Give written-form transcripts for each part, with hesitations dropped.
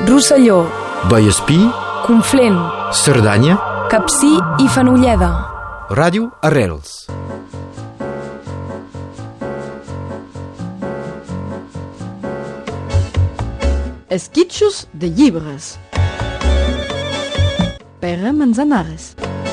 Rosselló, Vallespí, Conflent, Cerdanya, Capcir i Fenolleda. Ràdio Arrels. Esquitxos de llibres. Pere Manzanares.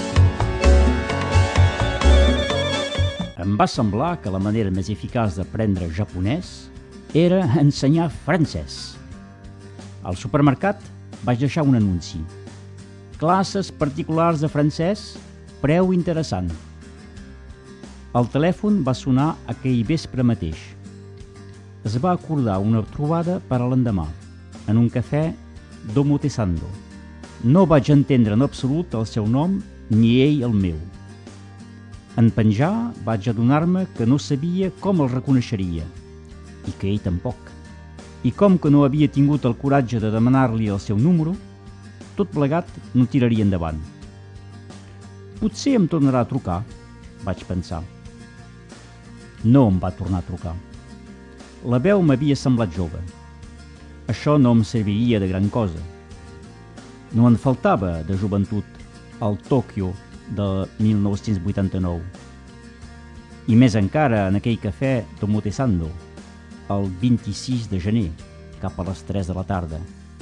Em va semblar que la manera més eficaç d'aprendre japonès era ensenyar francès. Al supermercat vaig deixar un anunci. Classes particulars de francès, preu interessant. El telèfon va sonar aquell vespre mateix. Es va acordar una trobada per a l'endemà, en un cafè d'Omotesando. No vaig entendre en absolut el seu nom ni ell el meu. En penjar vaig adonar-me que no sabia com el reconeixeria, i que ell tampoc. I com que no havia tingut el coratge de demanar-li el seu número, tot plegat no tiraria endavant. Potser em tornarà a trucar, vaig pensar. No em va tornar a trucar. La veu m'havia semblat jove. Això no em serviria de gran cosa. No en faltava de joventut al Tòquio de 1989. I més encara en aquell cafè d'Omotesando, el 26 de gener, cap a les 3 de la tarda.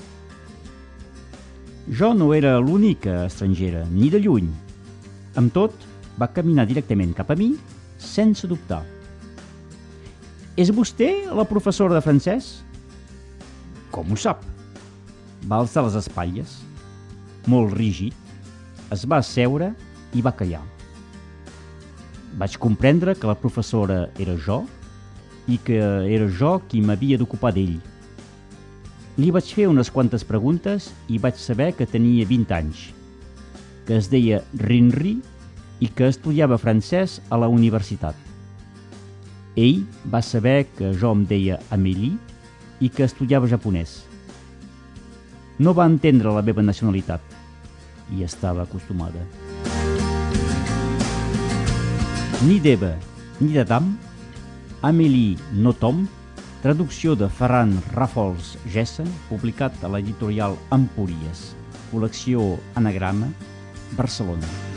Jo no era l'única estrangera, ni de lluny. Amb tot, va caminar directament cap a mi, sense dubtar. «És vostè la professora de francès?» «Com ho sap?» Va alçar les espatlles, molt rígid, es va asseure i va callar. Vaig comprendre que la professora era jo i que era jo qui m'havia d'ocupar d'ell. Li vaig fer unes quantes preguntes i vaig saber que tenia 20 anys, que es deia Rinri i que estudiava francès a la universitat. Ell va saber que jo em deia Amélie i que estudiava japonès. No va entendre la meva nacionalitat i estava acostumada. Ni d'Eva ni d'Adam, Amélie Nothomb, traducció de Ferran Rafols Gessen, publicat a l'editorial Empúries, col·lecció Anagrama, Barcelona.